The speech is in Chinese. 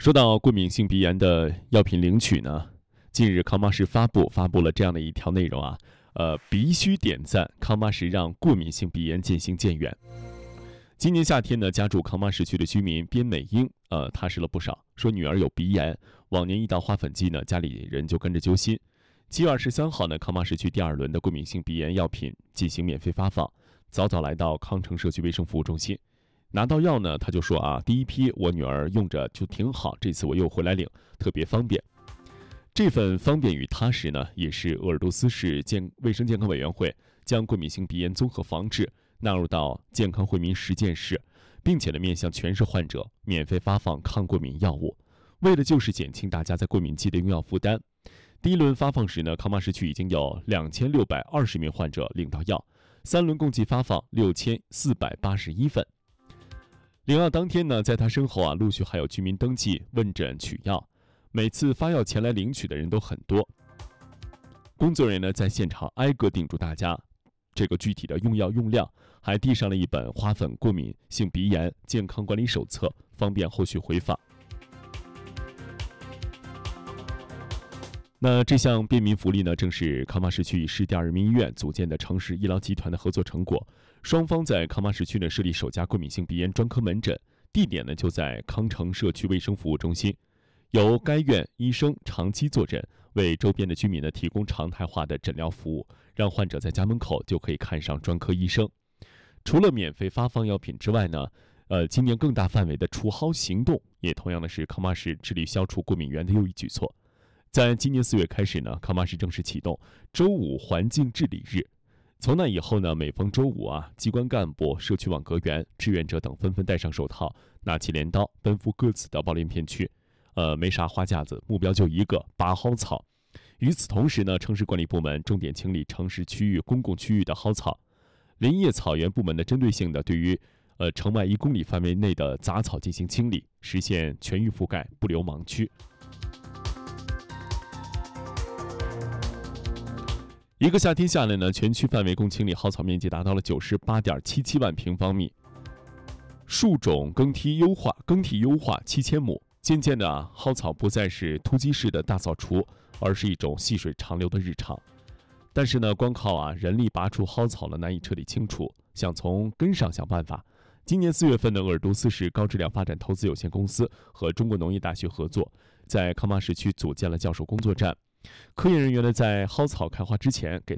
说到过敏性鼻炎的药品领取呢，近日康巴氏发布了这样的一条内容啊，必须点赞，康巴氏让过敏性鼻炎渐行渐远。今年夏天呢，家住康巴市区的居民边美英踏实了不少，说女儿有鼻炎，往年一到花粉季呢，家里人就跟着揪心。7月23号呢，康巴市区第2轮的过敏性鼻炎药品进行免费发放，早早来到康城社区卫生服务中心。拿到药呢，他就说啊，第一批我女儿用着就挺好，这次我又回来领，特别方便。这份方便与踏实呢，也是鄂尔多斯市卫生健康委员会将过敏性鼻炎综合防治纳入到健康惠民10件事，并且呢，面向全市患者免费发放抗过敏药物，为的就是减轻大家在过敏季的用药负担。第1轮发放时呢，康巴市区已经有2620名患者领到药，3轮共计发放6481份。领药当天呢，在他身后啊，陆续还有居民登记问诊取药，每次发药前来领取的人都很多。工作人员呢，在现场挨个叮嘱大家这个具体的用药用量，还递上了一本花粉过敏性鼻炎健康管理手册，方便后续回访。那这项便民福利呢，正是康巴市区与市第2人民医院组建的城市医疗集团的合作成果。双方在康巴市区呢设立首家过敏性鼻炎专科门诊，地点呢就在康城社区卫生服务中心，由该院医生长期坐诊，为周边的居民呢提供常态化的诊疗服务，让患者在家门口就可以看上专科医生。除了免费发放药品之外呢，今年更大范围的除蒿行动也同样的是康巴市致力消除过敏源的又一举措。在今年4月开始呢，康巴市正式启动周5环境治理日。从那以后呢，每逢周5啊，机关干部、社区网格员、志愿者等纷纷戴上手套，拿起镰刀，奔赴各自的包练片区。没啥花架子，目标就一个：拔蒿草。与此同时呢，城市管理部门重点清理城市区域、公共区域的蒿草。林业草原部门的针对性的对于城外1公里范围内的杂草进行清理，实现全域覆盖，不留盲区。一个夏天下来呢，全区范围共清理蒿草面积达到了98.77万平方米。树种更替优化7000亩，渐渐的啊，蒿草不再是突击式的大扫除，而是一种细水长流的日常。但是呢，光靠人力拔除蒿草呢，难以彻底清除，想从根上想办法。今年4月份的鄂尔多斯市高质量发展投资有限公司和中国农业大学合作，在康巴市区组建了教授工作站。科研人员呢，在蒿草开花之前，给